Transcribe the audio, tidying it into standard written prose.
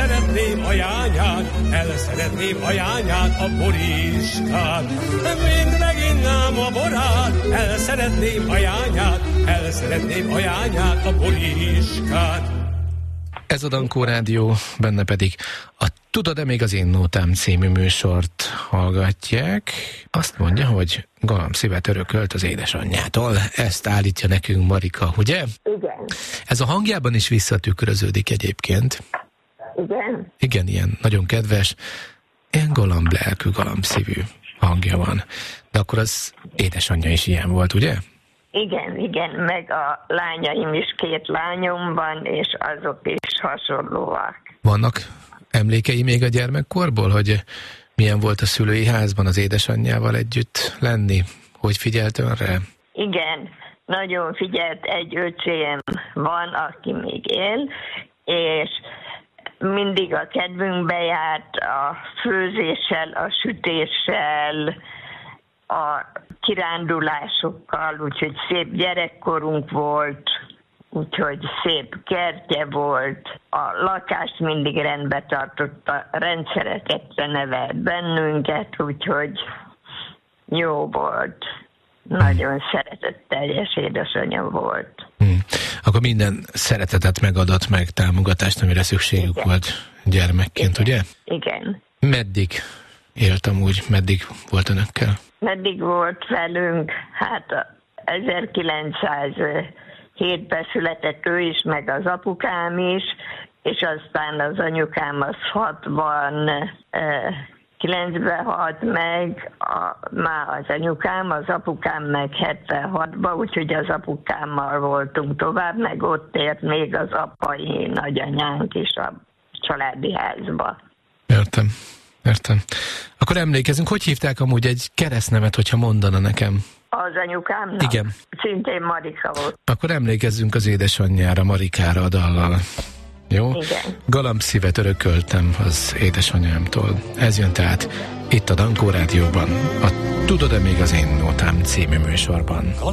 szeretném a jányát, a boriskát. Mind meginnám a borát, el szeretném a jányát, a boriskát. Ez a Dankó Rádió, benne pedig a Tudod-e még az én nótám című műsort hallgatják. Azt mondja, hogy galambszívet örökölt az édesanyjától. Ezt állítja nekünk Marika, ugye? Igen. Ez a hangjában is visszatükröződik egyébként. Igen? Igen, ilyen nagyon kedves, ilyen galamblelkű, galambszívű hangja van. De akkor az édesanyja is ilyen volt, ugye? Igen, meg a lányaim is, 2 lányom van, és azok is hasonlóak. Vannak emlékei még a gyermekkorból, hogy milyen volt a szülői házban az édesanyjával együtt lenni? Hogy figyelt önre? Igen, nagyon figyelt, egy öcsém van, aki még él, és mindig a kedvünkbe járt a főzéssel, a sütéssel, a kirándulásokkal, úgyhogy szép gyerekkorunk volt, úgyhogy szép kertje volt, a lakást mindig rendbe tartotta, rendszereket nevelt bennünket, úgyhogy jó volt. Nagyon szeretetteljes édesanyja volt. Akkor minden szeretetet megadott, meg támogatást, amire szükségük volt gyermekként, ugye? Igen. Meddig éltem úgy, meddig volt önökkel? Meddig volt velünk? Hát 1907-ben született ő is, meg az apukám is, és aztán az anyukám az 69-ben halt meg, már az anyukám, az apukám meg 76-ban, úgyhogy az apukámmal voltunk tovább, meg ott ért még az apai nagyanyánk is a családi házba. Értem. Akkor emlékezünk, hogy hívták amúgy egy keresztnevet, hogyha mondana nekem? Az anyukámnak? Igen. Szintén Marika volt. Akkor emlékezzünk az édesanyjára, Marikára a dallal. Jó? Igen. Galambszívet örököltem az édesanyámtól. Ez jön tehát itt a Dankó Rádióban, a Tudod-e még az én nótám című műsorban.